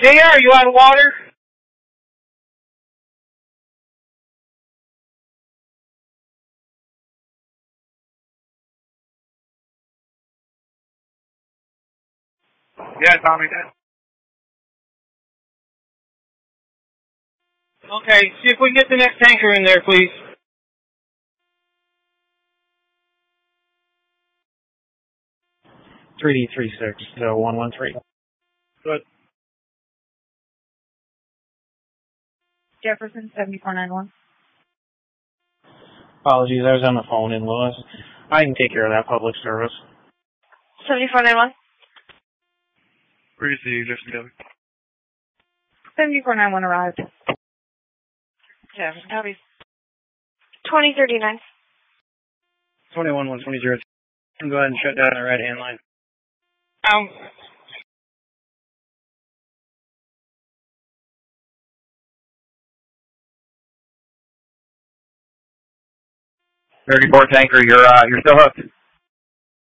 JR, are you out of water? Yeah, Tommy. Okay, see if we can get the next tanker in there, please. 3D36-113. Good. Jefferson, 7491. Apologies, I was on the phone in Lewis. I can take care of that public service. 7491. Receive, just together. 7491 arrived. Jefferson, copies. 2039. 21120. Go ahead and shut down the right-hand line. Um, 34 tanker, you're still hooked.